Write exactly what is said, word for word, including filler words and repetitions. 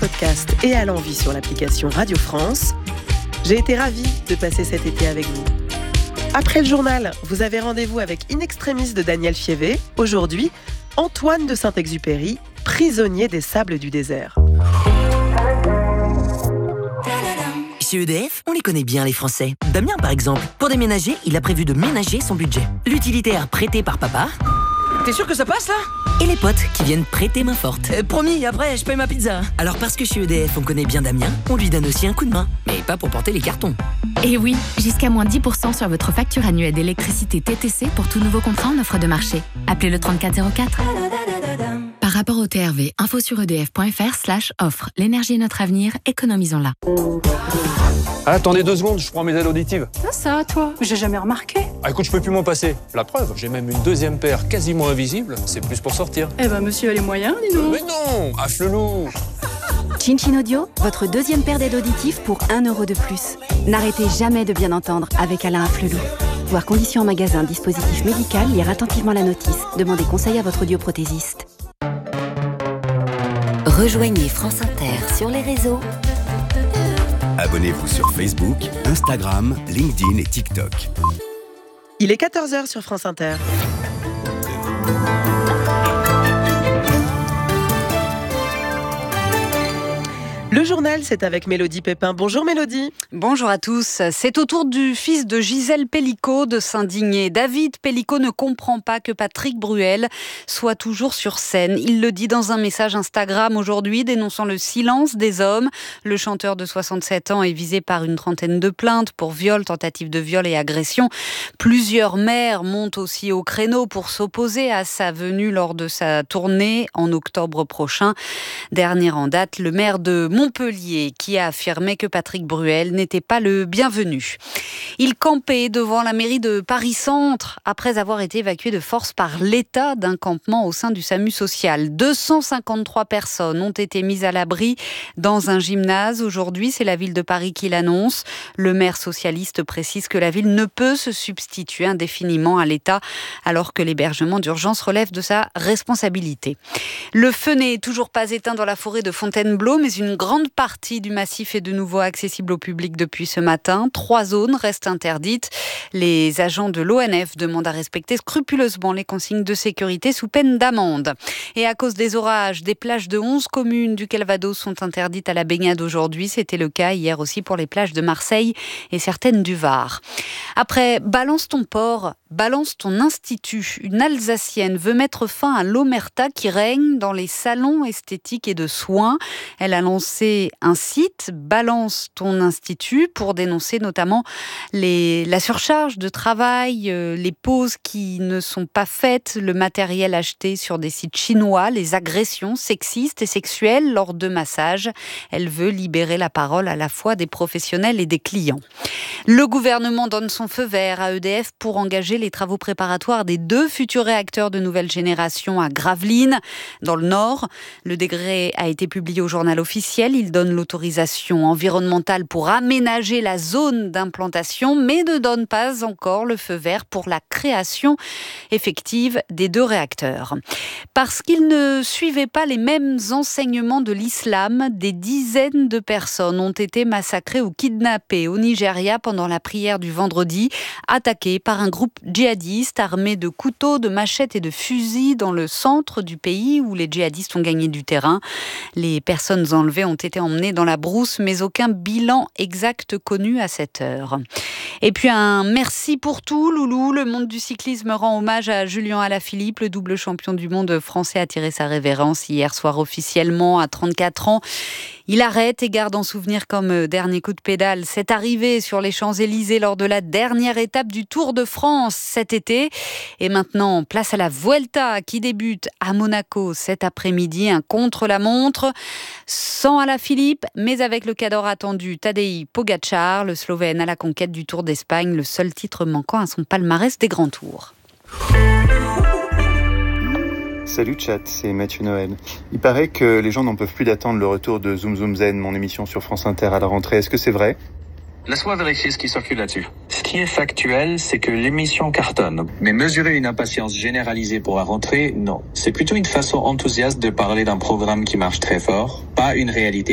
podcast et à l'envie sur l'application Radio France. J'ai été ravie de passer cet été avec vous. Après le journal, vous avez rendez-vous avec In Extremis de Daniel Fievé. Aujourd'hui, Antoine de Saint-Exupéry, prisonnier des sables du désert. Chez E D F, on les connaît bien les Français. Damien par exemple, pour déménager, il a prévu de ménager son budget. L'utilitaire prêté par papa. T'es sûr que ça passe là ? Et les potes qui viennent prêter main forte. Euh, promis, après je paye ma pizza. Alors parce que chez E D F on connaît bien Damien, on lui donne aussi un coup de main. Mais pas pour porter les cartons. Et oui, jusqu'à moins dix pour cent sur votre facture annuelle d'électricité T T C pour tout nouveau contrat en offre de marché. Appelez le trente-quatre zéro quatre. Par rapport au T R V, info sur edf.fr slash offre. L'énergie est notre avenir, économisons-la. Ah, attendez deux secondes, je prends mes aides auditives. Ça, ça, toi, j'ai jamais remarqué. Ah, écoute, je peux plus m'en passer. La preuve, j'ai même une deuxième paire quasiment invisible. C'est plus pour sortir. Eh ben, monsieur a les moyens, dis donc. Mais non, à Flelou. Chin Chin Audio, votre deuxième paire d'aides auditives pour un euro de plus. N'arrêtez jamais de bien entendre avec Alain Afflelou. Voir conditions en magasin, dispositif médical, lire attentivement la notice. Demandez conseil à votre audioprothésiste. Rejoignez France Inter sur les réseaux. Abonnez-vous sur Facebook, Instagram, LinkedIn et TikTok. Il est quatorze heures sur France Inter. Le journal, c'est avec Mélodie Pépin. Bonjour Mélodie. Bonjour à tous. C'est au tour du fils de Gisèle Pellicot de s'indigner. David Pellicot ne comprend pas que Patrick Bruel soit toujours sur scène. Il le dit dans un message Instagram aujourd'hui, dénonçant le silence des hommes. Le chanteur de soixante-sept ans est visé par une trentaine de plaintes pour viol, tentative de viol et agression. Plusieurs maires montent aussi au créneau pour s'opposer à sa venue lors de sa tournée en octobre prochain. Dernier en date, le maire de Montpellier qui a affirmé que Patrick Bruel n'était pas le bienvenu. Il campait devant la mairie de Paris-Centre après avoir été évacué de force par l'État d'un campement au sein du SAMU social. deux cent cinquante-trois personnes ont été mises à l'abri dans un gymnase. Aujourd'hui, c'est la ville de Paris qui l'annonce. Le maire socialiste précise que la ville ne peut se substituer indéfiniment à l'État alors que l'hébergement d'urgence relève de sa responsabilité. Le feu n'est toujours pas éteint dans la forêt de Fontainebleau, mais une grande Une grande partie du massif est de nouveau accessible au public depuis ce matin. Trois zones restent interdites. Les agents de l'O N F demandent à respecter scrupuleusement les consignes de sécurité sous peine d'amende. Et à cause des orages, des plages de onze communes du Calvados sont interdites à la baignade aujourd'hui. C'était le cas hier aussi pour les plages de Marseille et certaines du Var. Après Balance ton port, balance ton institut. Une Alsacienne veut mettre fin à l'omerta qui règne dans les salons esthétiques et de soins. Elle a lancé un site, Balance ton institut, pour dénoncer notamment les, la surcharge de travail, euh, les pauses qui ne sont pas faites, le matériel acheté sur des sites chinois, les agressions sexistes et sexuelles lors de massages. Elle veut libérer la parole à la fois des professionnels et des clients. Le gouvernement donne son feu vert à E D F pour engager les travaux préparatoires des deux futurs réacteurs de nouvelle génération à Gravelines, dans le Nord. Le décret a été publié au journal officiel. Il donne l'autorisation environnementale pour aménager la zone d'implantation, mais ne donne pas encore le feu vert pour la création effective des deux réacteurs. Parce qu'ils ne suivaient pas les mêmes enseignements de l'islam, des dizaines de personnes ont été massacrées ou kidnappées au Nigeria pendant la prière du vendredi, attaquées par un groupe djihadiste armé de couteaux, de machettes et de fusils dans le centre du pays où les djihadistes ont gagné du terrain. Les personnes enlevées ont été emmenées dans la brousse, mais aucun bilan exact connu à cette heure. Et puis un merci pour tout, Loulou. Le monde du cyclisme rend hommage à Julien Alaphilippe, le double champion du monde français a tiré sa révérence hier soir officiellement à trente-quatre ans. Il arrête et garde en souvenir comme dernier coup de pédale cette arrivée sur les Champs-Élysées lors de la dernière étape du Tour de France cet été. Et maintenant, place à la Vuelta qui débute à Monaco cet après-midi, un contre-la-montre. Sans Alaphilippe, mais avec le cador attendu Tadej Pogačar, le Slovène à la conquête du Tour d'Espagne, le seul titre manquant à son palmarès des grands tours. Salut chat, c'est Mathieu Noël. Il paraît que les gens n'en peuvent plus d'attendre le retour de Zoom Zoom Zen, mon émission sur France Inter à la rentrée. Est-ce que c'est vrai ? Laisse-moi vérifier ce qui circule là-dessus. Ce qui est factuel, c'est que l'émission cartonne. Mais mesurer une impatience généralisée pour la rentrée, non. C'est plutôt une façon enthousiaste de parler d'un programme qui marche très fort, pas une réalité.